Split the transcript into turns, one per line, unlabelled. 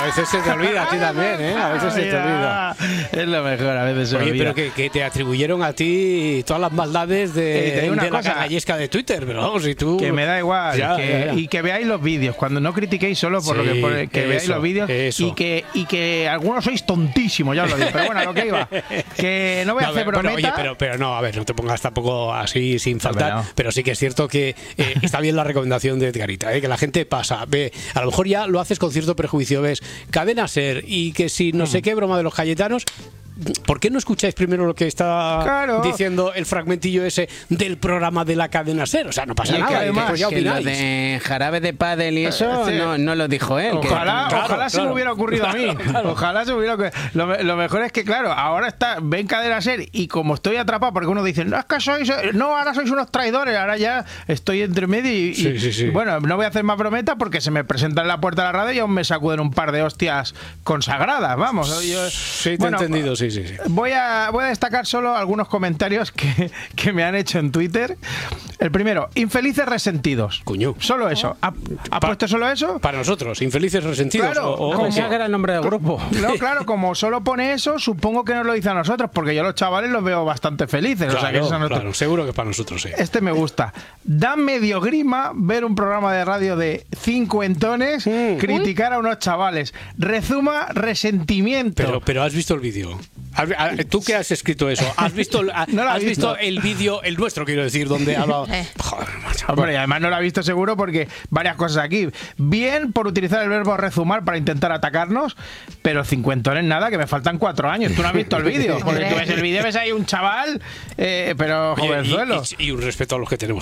veces se te olvida a ti también, ¿eh? A veces se te olvida.
Es lo mejor, a veces se
Oye,
olvida.
pero que te atribuyeron a ti todas las maldades de la canallesca de Twitter, pero vamos, si tú...
Que me da igual,
Ya.
y que veáis los vídeos, cuando no critiquéis solo por
Sí,
lo que veáis los vídeos
eso.
y que algunos sois tontísimos, ya os lo digo, pero bueno, a lo que iba, que no voy a hacer brometa.
Oye, pero no, a ver, no te pongas tampoco así sin faltar,
no.
pero sí que es cierto que está bien la recomendación de Edgarita, que la gente pasa, ve, a lo mejor ya lo haces con cierto prejuicio, ves Cadena SER y que si no sé qué broma de los Cayetanos. ¿Por qué no escucháis primero lo que está diciendo el fragmentillo ese del programa de la cadena SER? O sea, no pasa nada.
Además,
pues ya
que lo
opináis.
de jarabe de pádel y eso no lo dijo él.
Ojalá se me hubiera ocurrido a mí. Ojalá se me hubiera ocurrido. Lo mejor es que, claro, ahora ven Cadena SER y como estoy atrapado, porque uno dice, no, es que ahora sois unos traidores, ahora ya estoy entre medio y bueno, no voy a hacer más brometas porque se me presenta en la puerta de la radio y aún me sacuden un par de hostias consagradas, vamos.
Sí, te he entendido, sí.
Voy a destacar solo algunos comentarios que me han hecho en Twitter. El primero, infelices resentidos.
Coño.
Solo eso. ¿Ha puesto solo eso?
Para nosotros, infelices resentidos.
Claro,
como que era el nombre del grupo.
No, claro, como solo pone eso, supongo que nos lo dice a nosotros, porque yo a los chavales los veo bastante felices.
Claro,
o sea que eso
claro, seguro que para nosotros, sí.
Este me gusta. Da medio grima ver un programa de radio de cincuentones criticar a unos chavales. Rezuma resentimiento.
Pero has visto el vídeo. ¿Tú que has escrito eso? ¿Has visto, has visto el vídeo, el nuestro, quiero decir, donde habla... Joder, macho.
Hombre, y además no lo ha visto seguro porque varias cosas aquí. Bien por utilizar el verbo rezumar para intentar atacarnos, pero cincuentones nada, que me faltan 4 años. Tú no has visto el vídeo. Porque tú ves el vídeo, ves ahí un chaval, pero jovenzuelo.
Y un respeto a los que tenemos